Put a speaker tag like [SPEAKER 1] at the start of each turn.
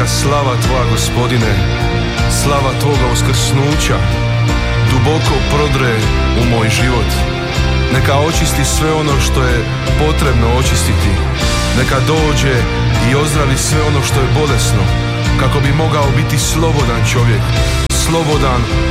[SPEAKER 1] neka slava Tvoja, Gospodine, slava Tvoga uskrsnuća duboko prodre u moj život. Neka očisti sve ono što je potrebno očistiti. Neka dođe i ozdravi sve ono što je bolesno, kako bi mogao biti slobodan čovjek, slobodan